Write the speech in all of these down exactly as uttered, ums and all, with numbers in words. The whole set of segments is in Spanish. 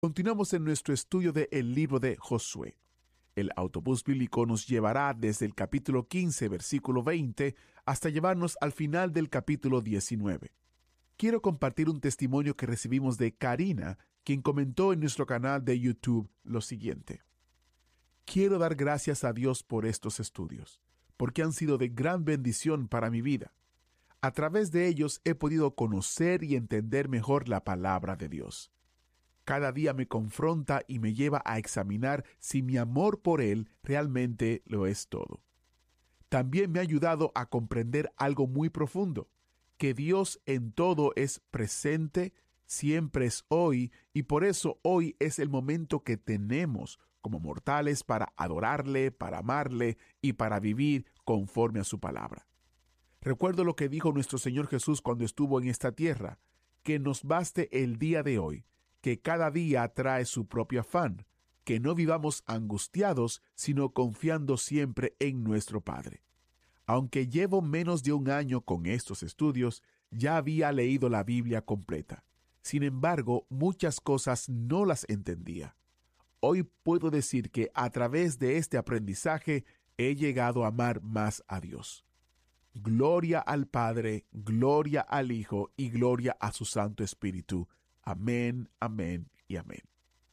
Continuamos en nuestro estudio de el libro de Josué. El autobús bíblico nos llevará desde el capítulo quince, versículo veinte, hasta llevarnos al final del capítulo diecinueve. Quiero compartir un testimonio que recibimos de Karina, quien comentó en nuestro canal de YouTube lo siguiente. Quiero dar gracias a Dios por estos estudios, porque han sido de gran bendición para mi vida. A través de ellos he podido conocer y entender mejor la palabra de Dios. Cada día me confronta y me lleva a examinar si mi amor por Él realmente lo es todo. También me ha ayudado a comprender algo muy profundo, que Dios en todo es presente, siempre es hoy, y por eso hoy es el momento que tenemos como mortales para adorarle, para amarle y para vivir conforme a su palabra. Recuerdo lo que dijo nuestro Señor Jesús cuando estuvo en esta tierra, que nos baste el día de hoy, que cada día trae su propio afán, que no vivamos angustiados, sino confiando siempre en nuestro Padre. Aunque llevo menos de un año con estos estudios, ya había leído la Biblia completa. Sin embargo, muchas cosas no las entendía. Hoy puedo decir que a través de este aprendizaje he llegado a amar más a Dios. Gloria al Padre, gloria al Hijo y gloria a su Santo Espíritu. Amén, amén y amén.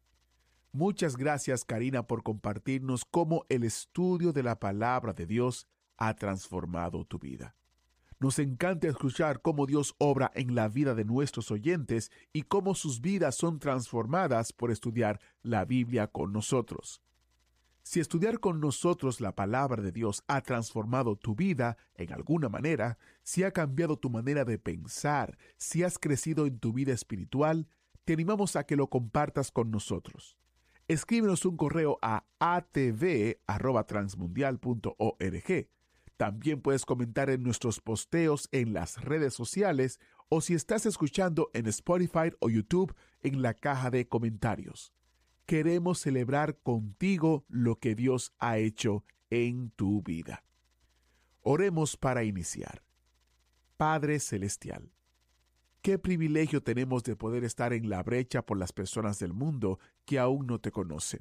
Muchas gracias, Karina, por compartirnos cómo el estudio de la palabra de Dios ha transformado tu vida. Nos encanta escuchar cómo Dios obra en la vida de nuestros oyentes y cómo sus vidas son transformadas por estudiar la Biblia con nosotros. Si estudiar con nosotros la palabra de Dios ha transformado tu vida en alguna manera, si ha cambiado tu manera de pensar, si has crecido en tu vida espiritual, te animamos a que lo compartas con nosotros. Escríbenos un correo a a t v arroba transmundial punto org. También puedes comentar en nuestros posteos en las redes sociales o si estás escuchando en Spotify o YouTube en la caja de comentarios. Queremos celebrar contigo lo que Dios ha hecho en tu vida. Oremos para iniciar. Padre Celestial, qué privilegio tenemos de poder estar en la brecha por las personas del mundo que aún no te conocen.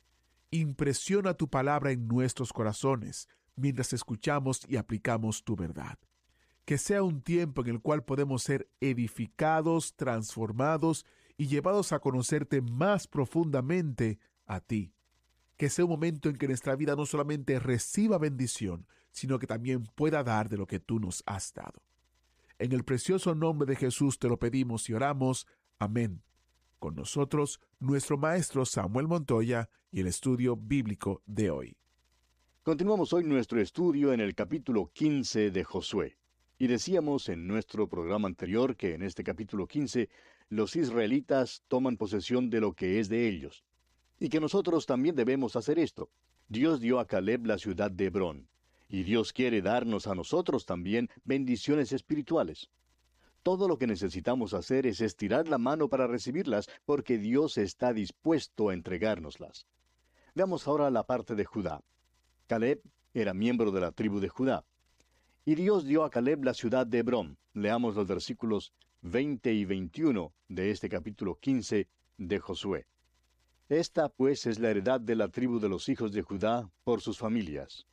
Impresiona tu palabra en nuestros corazones mientras escuchamos y aplicamos tu verdad. Que sea un tiempo en el cual podemos ser edificados, transformados y llevados a conocerte más profundamente a ti. Que sea un momento en que nuestra vida no solamente reciba bendición, sino que también pueda dar de lo que tú nos has dado. En el precioso nombre de Jesús te lo pedimos y oramos. Amén. Con nosotros, nuestro maestro Samuel Montoya y el estudio bíblico de hoy. Continuamos hoy nuestro estudio en el capítulo quince de Josué. Y decíamos en nuestro programa anterior que en este capítulo quince los israelitas toman posesión de lo que es de ellos. Y que nosotros también debemos hacer esto. Dios dio a Caleb la ciudad de Hebrón. Y Dios quiere darnos a nosotros también bendiciones espirituales. Todo lo que necesitamos hacer es estirar la mano para recibirlas, porque Dios está dispuesto a entregárnoslas. Veamos ahora la parte de Judá. Caleb era miembro de la tribu de Judá. Y Dios dio a Caleb la ciudad de Hebrón. Leamos los versículos veinte y veintiuno de este capítulo quince de Josué. Esta, pues, es la heredad de la tribu de los hijos de Judá por sus familias.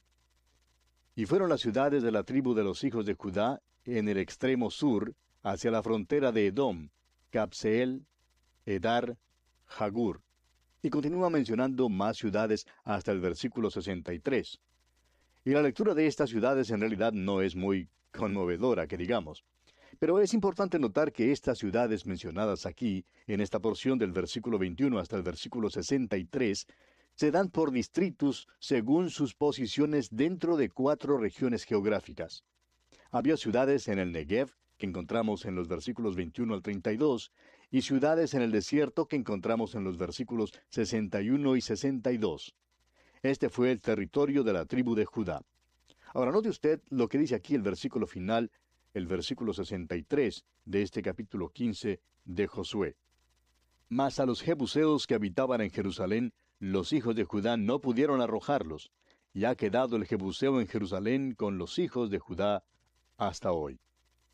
Y fueron las ciudades de la tribu de los hijos de Judá en el extremo sur, hacia la frontera de Edom, Cabseel, Edar, Jagur. Y continúa mencionando más ciudades hasta el versículo sesenta y tres. Y la lectura de estas ciudades en realidad no es muy conmovedora, que digamos. Pero es importante notar que estas ciudades mencionadas aquí, en esta porción del versículo veintiuno hasta el versículo sesenta y tres, se dan por distritos según sus posiciones dentro de cuatro regiones geográficas. Había ciudades en el Negev, que encontramos en los versículos veintiuno al treinta y dos, y ciudades en el desierto que encontramos en los versículos sesenta y uno y sesenta y dos. Este fue el territorio de la tribu de Judá. Ahora note usted lo que dice aquí el versículo final, el versículo sesenta y tres de este capítulo quince de Josué. Mas a los jebuseos que habitaban en Jerusalén, los hijos de Judá no pudieron arrojarlos, y ha quedado el jebuseo en Jerusalén con los hijos de Judá hasta hoy.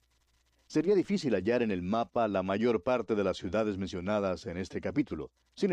Sería difícil hallar en el mapa la mayor parte de las ciudades mencionadas en este capítulo. Sin